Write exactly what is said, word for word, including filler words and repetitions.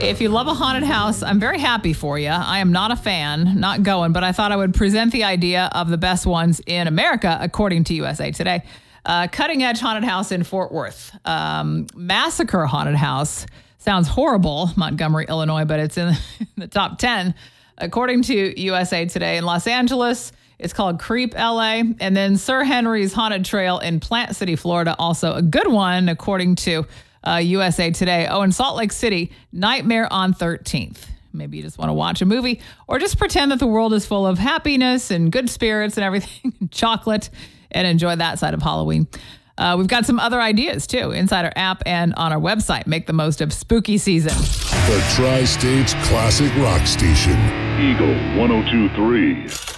If you love a haunted house, I'm very happy for you. I am not a fan, not going, but I thought I would present the idea of the best ones in America, according to U S A Today. Uh, cutting edge haunted house in Fort Worth. Um, Massacre Haunted House. Sounds horrible, Montgomery, Illinois, but it's in the top ten. According to U S A Today, in Los Angeles, it's called Creep L A. And then Sir Henry's Haunted Trail in Plant City, Florida, also a good one, according to uh, U S A Today. Oh, in Salt Lake City, Nightmare on thirteenth. Maybe you just want to watch a movie or just pretend that the world is full of happiness and good spirits and everything, chocolate, and enjoy that side of Halloween. Uh, we've got some other ideas, too, inside our app and on our website. Make the most of spooky season. The Tri-States Classic Rock Station. Eagle one oh two point three.